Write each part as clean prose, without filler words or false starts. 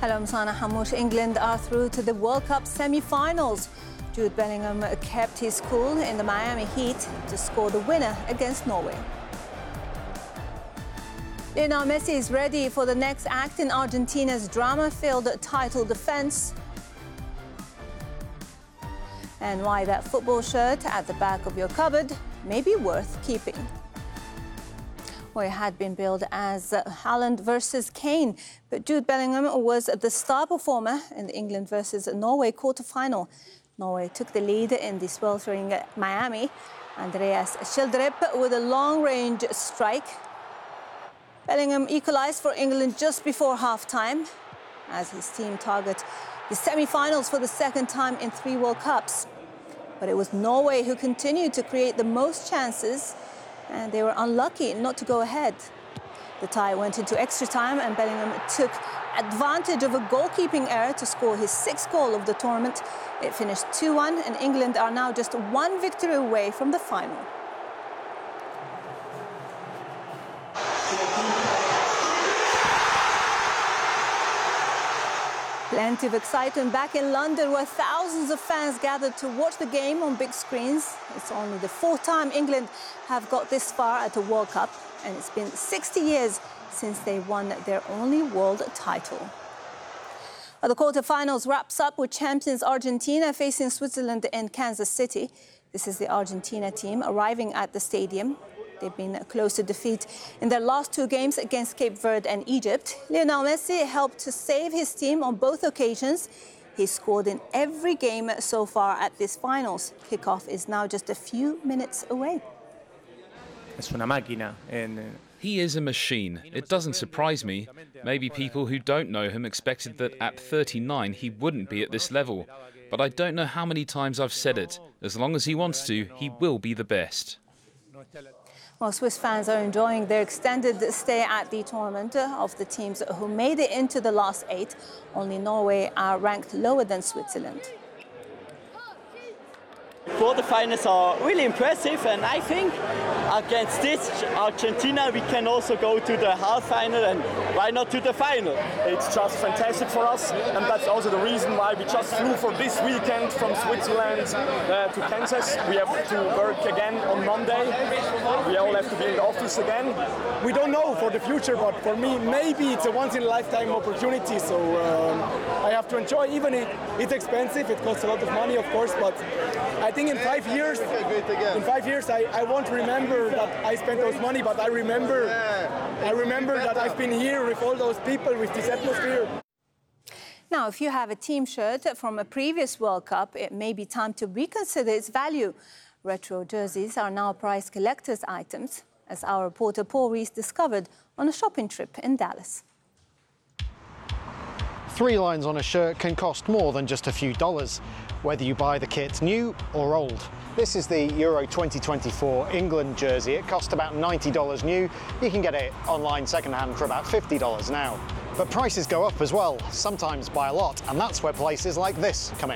Hello, I'm Sana Hamush. England are through to the World Cup semi-finals. Jude Bellingham kept his cool in the Miami Heat to score the winner against Norway. Lionel Messi is ready for the next act in Argentina's drama-filled title defense. And why that football shirt at the back of your cupboard may be worth keeping. Well, it had been billed as Haaland versus Kane, but Jude Bellingham was the star performer in the England versus Norway quarter-final. Norway took the lead in the sweltering Miami. Andreas Schildrup with a long-range strike. Bellingham equalised for England just before half-time as his team target the semi-finals for the second time in 3 World Cups. But it was Norway who continued to create the most chances, and they were unlucky not to go ahead. The tie went into extra time, and Bellingham took advantage of a goalkeeping error to score his 6th goal of the tournament. It finished 2-1, and England are now just 1 victory away from the final. Plenty of excitement back in London, where thousands of fans gathered to watch the game on big screens. It's only the 4th time England have got this far at the World Cup, and it's been 60 years since they won their only world title. Well, the quarter-finals wraps up with champions Argentina facing Switzerland in Kansas City. This is the Argentina team arriving at the stadium. They've been close to defeat in their last 2 games against Cape Verde and Egypt. Lionel Messi helped to save his team on both occasions. He scored in every game so far at this finals. Kickoff is now just a few minutes away. Es una máquina. He is a machine. It doesn't surprise me. Maybe people who don't know him expected that at 39 he wouldn't be at this level. But I don't know how many times I've said it. As long as he wants to, he will be the best. Well, Swiss fans are enjoying their extended stay at the tournament. Of the teams who made it into the last 8, only Norway are ranked lower than Switzerland. Quarterfinals are really impressive, and I think against this Argentina we can also go to the half final, and why not to the final? It's just fantastic for us, and that's also the reason why we just flew for this weekend from Switzerland to Kansas. We have to work again on Monday. We all have to be in the office again. We don't know for the future, but for me maybe it's a once-in-a-lifetime opportunity, so I have to enjoy. Even if it's expensive, it costs a lot of money, of course, but I think in 5 years, I won't remember that I spent those money, but I remember that I've been here with all those people, with this atmosphere. Now, if you have a team shirt from a previous World Cup, it may be time to reconsider its value. Retro jerseys are now prized collector's items, as our reporter Paul Rees discovered on a shopping trip in Dallas. 3 lines on a shirt can cost more than just a few dollars, whether you buy the kit new or old. This is the Euro 2024 England jersey. It cost about $90 new. You can get it online second-hand for about $50 now. But prices go up as well, sometimes by a lot, and that's where places like this come in.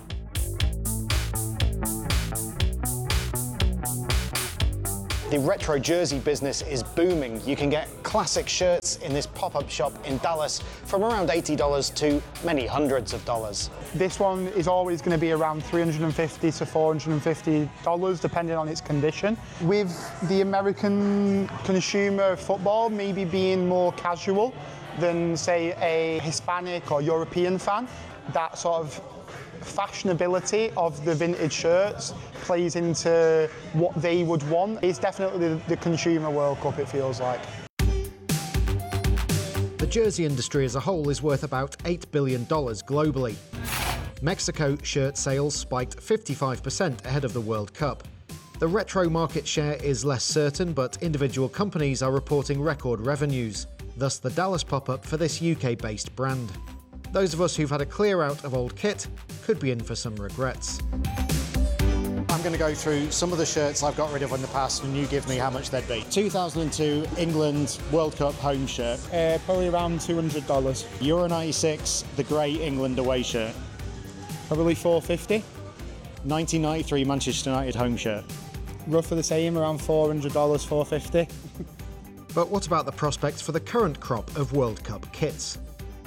The retro jersey business is booming. You can get classic shirts in this pop-up shop in Dallas from around $80 to many hundreds of dollars. This one is always going to be around $350 to $450, depending on its condition. With the American consumer football maybe being more casual than, say, a Hispanic or European fan, that sort of fashionability of the vintage shirts plays into what they would want. It's definitely the consumer World Cup, it feels like. The jersey industry as a whole is worth about $8 billion globally. Mexico shirt sales spiked 55% ahead of the World Cup. The retro market share is less certain, but individual companies are reporting record revenues, thus the Dallas pop-up for this UK-based brand. Those of us who've had a clear out of old kit could be in for some regrets. I'm going to go through some of the shirts I've got rid of in the past, and you give me how much they'd be. 2002 England World Cup home shirt. Probably around $200. Euro 96, the grey England away shirt. Probably $450. 1993 Manchester United home shirt. Roughly the same, around $400, $450. But what about the prospects for the current crop of World Cup kits?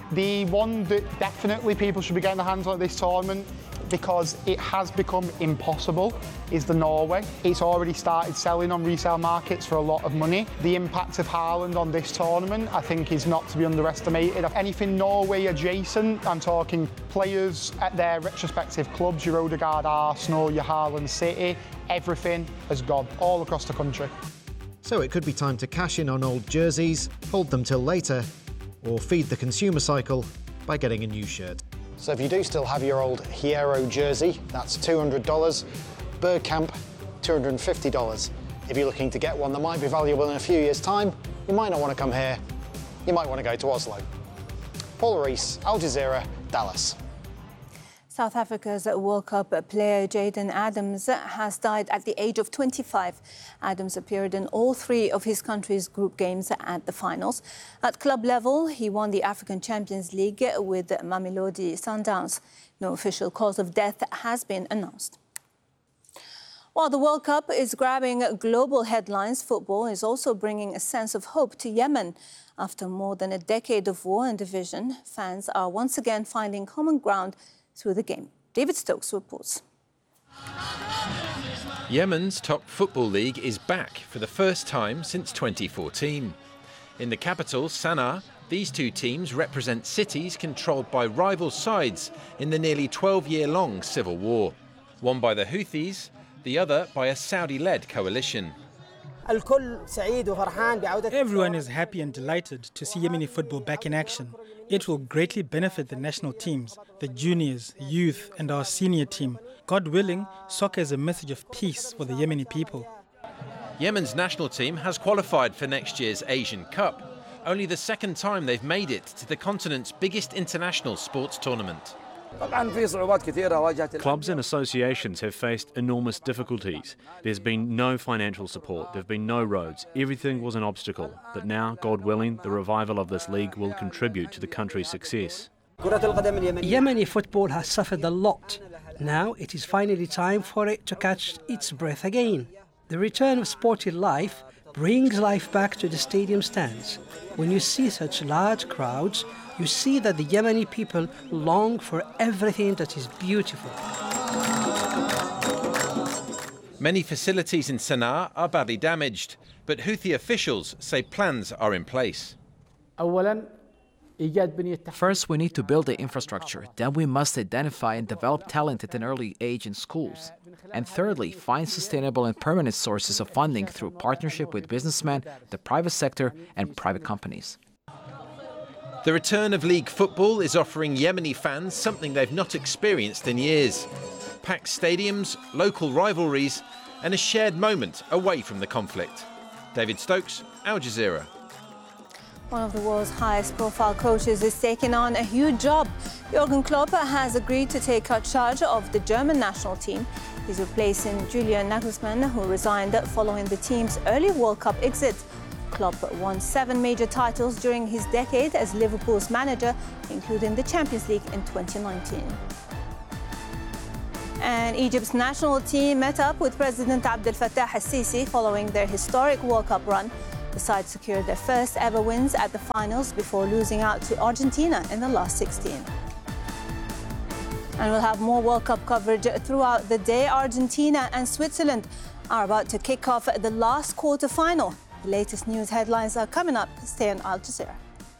The one that definitely people should be getting their hands on at this tournament, because it has become impossible, is the Norway. It's already started selling on resale markets for a lot of money. The impact of Haaland on this tournament, I think, is not to be underestimated. Anything Norway adjacent, I'm talking players at their respective clubs, your Odegaard Arsenal, your Haaland City, everything has gone all across the country. So it could be time to cash in on old jerseys, hold them till later, or feed the consumer cycle by getting a new shirt. So if you do still have your old Hierro jersey, that's $200. Bergkamp, $250. If you're looking to get one that might be valuable in a few years' time, you might not want to come here. You might want to go to Oslo. Paul Rees, Al Jazeera, Dallas. South Africa's World Cup player Jayden Adams has died at the age of 25. Adams appeared in all three of his country's group games at the finals. At club level, he won the African Champions League with Mamelodi Sundowns. No official cause of death has been announced. While the World Cup is grabbing global headlines, football is also bringing a sense of hope to Yemen. After more than a decade of war and division, fans are once again finding common ground through the game. David Stokes reports. Yemen's top football league is back for the first time since 2014. In the capital, Sana'a, these two teams represent cities controlled by rival sides in the nearly 12-year-long civil war. One by the Houthis, the other by a Saudi-led coalition. Everyone is happy and delighted to see Yemeni football back in action. It will greatly benefit the national teams, the juniors, youth and our senior team. God willing, soccer is a message of peace for the Yemeni people. Yemen's national team has qualified for next year's Asian Cup, only the second time they've made it to the continent's biggest international sports tournament. Clubs and associations have faced enormous difficulties. There's been no financial support, there have been no roads, everything was an obstacle. But now, God willing, the revival of this league will contribute to the country's success. Yemeni football has suffered a lot. Now it is finally time for it to catch its breath again. The return of sporting life brings life back to the stadium stands. When you see such large crowds, you see that the Yemeni people long for everything that is beautiful. Many facilities in Sana'a are badly damaged, but Houthi officials say plans are in place. First, we need to build the infrastructure. Then we must identify and develop talent at an early age in schools. And thirdly, find sustainable and permanent sources of funding through partnership with businessmen, the private sector and private companies. The return of league football is offering Yemeni fans something they've not experienced in years. Packed stadiums, local rivalries, and a shared moment away from the conflict. David Stokes, Al Jazeera. One of the world's highest profile coaches is taking on a huge job. Jurgen Klopp has agreed to take charge of the German national team. He's replacing Julian Nagelsmann, who resigned following the team's early World Cup exit. Klopp won 7 major titles during his decade as Liverpool's manager, including the Champions League in 2019. And Egypt's national team met up with President Abdel Fattah al-Sisi following their historic World Cup run. The side secured their first ever wins at the finals before losing out to Argentina in the last 16. And we'll have more World Cup coverage throughout the day. Argentina and Switzerland are about to kick off the last quarter-final. The latest news headlines are coming up. Stay on Al Jazeera.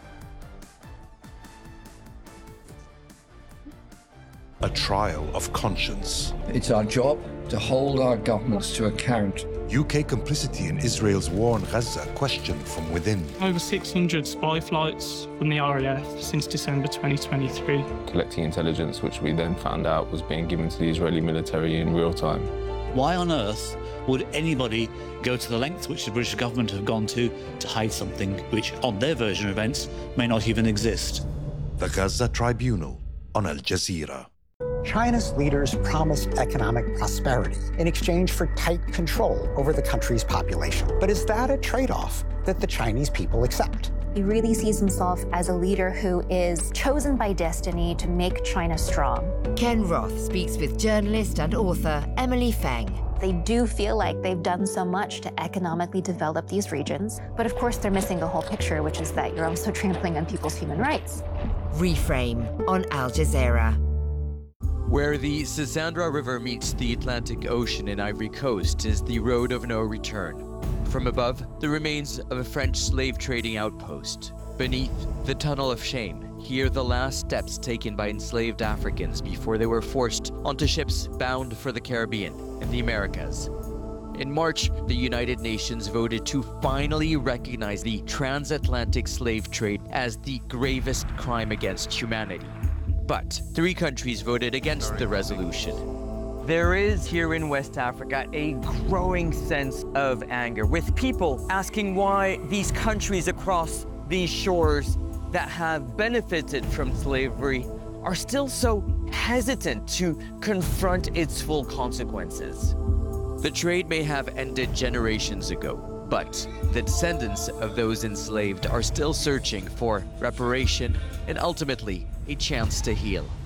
A trial of conscience. It's our job to hold our governments to account. UK complicity in Israel's war on Gaza questioned from within. Over 600 spy flights from the RAF since December 2023. Collecting intelligence, which we then found out was being given to the Israeli military in real time. Why on earth would anybody go to the length which the British government have gone to hide something which, on their version of events, may not even exist? The Gaza Tribunal on Al Jazeera. China's leaders promised economic prosperity in exchange for tight control over the country's population. But is that a trade-off that the Chinese people accept? He really sees himself as a leader who is chosen by destiny to make China strong. Ken Roth speaks with journalist and author Emily Feng. They do feel like they've done so much to economically develop these regions, but of course they're missing the whole picture, which is that you're also trampling on people's human rights. Reframe on Al Jazeera. Where the Sassandra River meets the Atlantic Ocean in Ivory Coast is the road of no return. From above, the remains of a French slave trading outpost. Beneath, the Tunnel of Shame. Here, the last steps taken by enslaved Africans before they were forced onto ships bound for the Caribbean and the Americas. In March, the United Nations voted to finally recognize the transatlantic slave trade as the gravest crime against humanity. But 3 countries voted against the resolution. There is here in West Africa a growing sense of anger, with people asking why these countries across these shores that have benefited from slavery are still so hesitant to confront its full consequences. The trade may have ended generations ago, but the descendants of those enslaved are still searching for reparation and ultimately a chance to heal.